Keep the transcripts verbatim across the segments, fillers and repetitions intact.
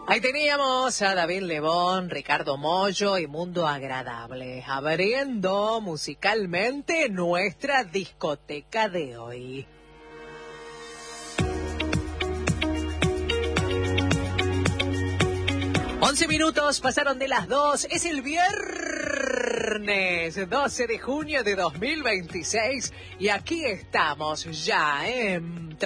Ahí teníamos a David Lebón, Ricardo Mollo y Mundo Agradable, abriendo musicalmente nuestra discoteca de hoy. Once minutos pasaron de las dos, es el viernes doce de junio de dos mil veintiséis y aquí estamos ya, ¿eh?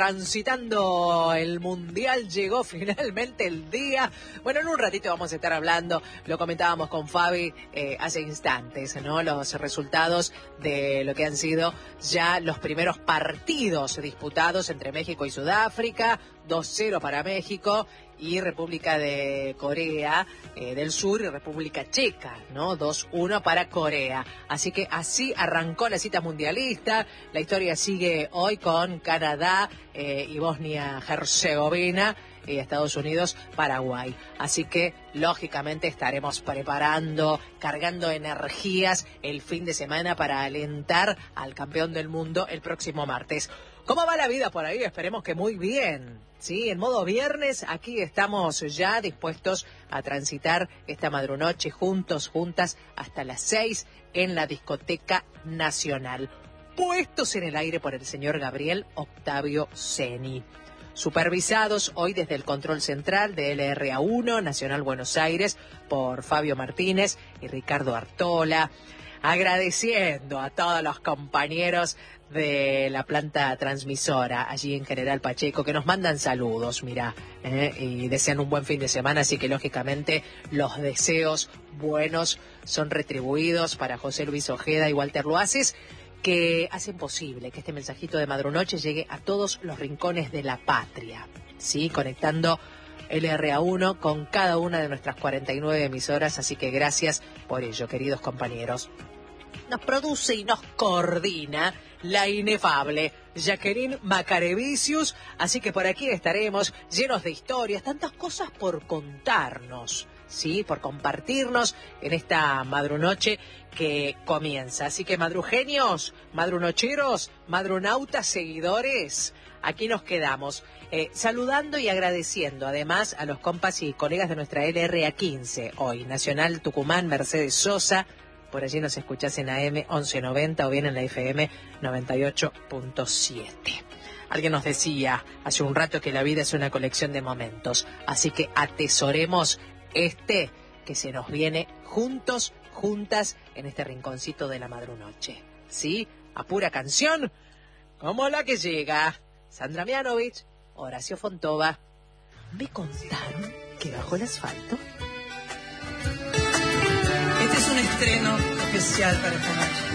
Transitando el Mundial, llegó finalmente el día. Bueno, en un ratito vamos a estar hablando, lo comentábamos con Fabi eh, hace instantes, ¿no? Los resultados de lo que han sido ya los primeros partidos disputados entre México y Sudáfrica, dos cero para México y República de Corea eh, del Sur y República Checa, ¿no? dos uno para Corea. Así que así arrancó la cita mundialista. La historia sigue hoy con Canadá eh, y Bosnia-Herzegovina y Estados Unidos, Paraguay. Así que, lógicamente, estaremos preparando, cargando energías el fin de semana para alentar al campeón del mundo el próximo martes. ¿Cómo va la vida por ahí? Esperemos que muy bien. Sí, en modo viernes, aquí estamos ya dispuestos a transitar esta madrunoche juntos, juntas, hasta las seis en la Discoteca Nacional. Puestos en el aire por el señor Gabriel Octavio Ceni. Supervisados hoy desde el control central de L R A uno, Nacional Buenos Aires, por Fabio Martínez y Ricardo Artola. Agradeciendo a todos los compañeros de la planta transmisora allí en General Pacheco que nos mandan saludos, mirá, eh, y desean un buen fin de semana, así que lógicamente los deseos buenos son retribuidos para José Luis Ojeda y Walter Luaces, que hacen posible que este mensajito de Madrunoche llegue a todos los rincones de la patria, ¿sí? Conectando L R A uno con cada una de nuestras cuarenta y nueve emisoras, así que gracias por ello, queridos compañeros. Nos produce y nos coordina la inefable Jacqueline Macarevicius, así que por aquí estaremos llenos de historias, tantas cosas por contarnos, ¿sí? Por compartirnos en esta madrunoche que comienza. Así que madrugenios, madrunocheros, madrunautas, seguidores, aquí nos quedamos eh, saludando y agradeciendo además a los compas y colegas de nuestra L R A quince hoy, Nacional Tucumán, Mercedes Sosa. Por allí nos escuchás en A M once noventa o bien en la F M noventa y ocho punto siete. Alguien nos decía hace un rato que la vida es una colección de momentos, así que atesoremos este que se nos viene juntos, juntas, en este rinconcito de la madrunoche. ¿Sí? A pura canción, como la que llega. Sandra Mianovich, Horacio Fontova. ¿Me contaron que bajo el asfalto? Este es un estreno especial para esta noche.